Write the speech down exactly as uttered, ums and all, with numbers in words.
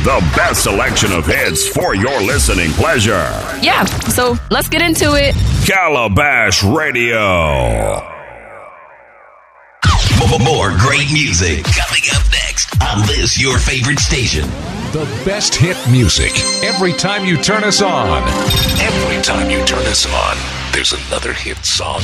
The best selection of hits for your listening pleasure. Yeah, so let's get into it. Calabash Radio. More great music coming up next on this your favorite station. The best hit music every time you turn us on. Every time you turn us on, there's another hit song